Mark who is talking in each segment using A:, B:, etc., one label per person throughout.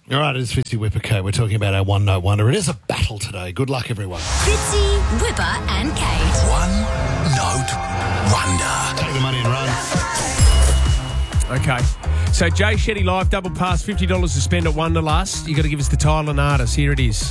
A: All right, it's Fitzy Whipper Kate. We're talking about our One Note Wonder. It is a battle today. Good luck, everyone.
B: Fitzy, Whipper and Kate.
C: One Note Wonder.
A: Take the money and run.
D: Okay. So, Jay Shetty Live, double pass, $50 to spend at Wonderlust. You got to give us the title and artist. Here it is.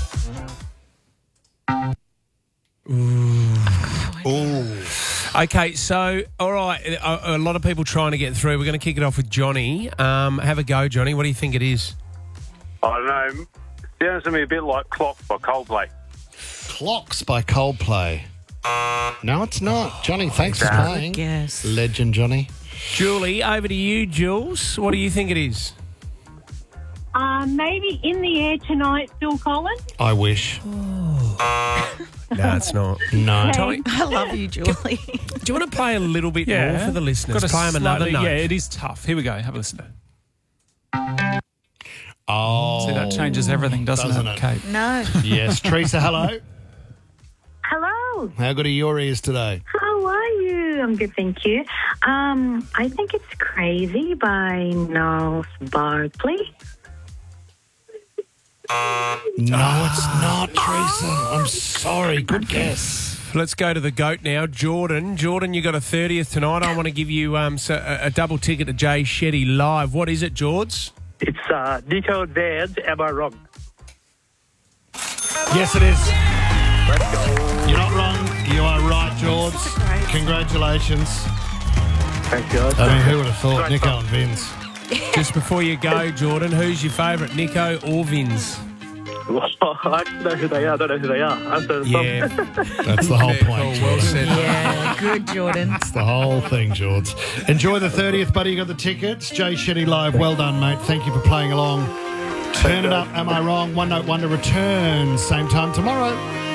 A: Ooh.
D: Okay, so, all right, a lot of people trying to get through. We're going to kick it off with Johnny. Have a go, Johnny. What do you think it is?
E: I don't know. Sounds to me a bit like Clock by Coldplay.
A: Clocks by Coldplay. No, it's not. Johnny, thanks for playing.
F: Yes.
A: Legend, Johnny.
D: Julie, over to you, Jules. What do you think it is?
G: Maybe In the Air Tonight, Phil Collins.
A: I wish.
D: No, it's not.
A: No.
D: Tommy,
F: I love you, Julie.
D: do you want to play a little bit more for the listeners?
H: Got a
D: Play them another
H: slightly-
D: note.
H: Yeah, it is tough. Here we go. Have a listen.
A: Oh.
H: See, that changes everything, doesn't it, Kate?
F: No.
A: Yes. Teresa, hello.
G: Hello.
A: How good are your ears today?
G: How are you? I'm good, thank you. I think it's Crazy by Niles Barkley.
A: No, it's not, Teresa. I'm sorry. Good guess.
D: Let's go to the GOAT now. Jordan. Jordan, you got a 30th tonight. I want to give you a double ticket to Jay Shetty Live. What is it, George?
E: It's Nico Vans, Am I Wrong?
A: Yes, it is. You're not wrong. You are right, George. Congratulations.
E: Thanks, guys.
A: I mean, who would have thought Nico and Vince?
D: Just before you go, Jordan, who's your favourite, Nico or Vince?
E: I don't know who they are. I don't know who they are. After the song.
D: Yeah.
A: That's the whole point,
D: Well
A: Jordan.
D: said.
F: Yeah, good, Jordan.
A: That's the whole thing, George. Enjoy the 30th, buddy. You got the tickets. Jay Shetty Live. Well done, mate. Thank you for playing along. Turn it up. Am I wrong? One Note Wonder returns same time tomorrow.